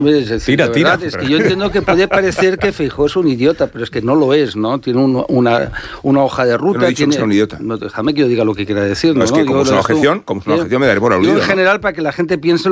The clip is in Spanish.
Es decir, tira. Es que yo entiendo que puede parecer que Feijóo es un idiota, pero es que no lo es, ¿no? Tiene una hoja de ruta. Yo no he dicho que sea un idiota. No, déjame que yo diga lo que quiera decir. No, es que como es una objeción, me daré por aludido. Yo en general, para que la gente piense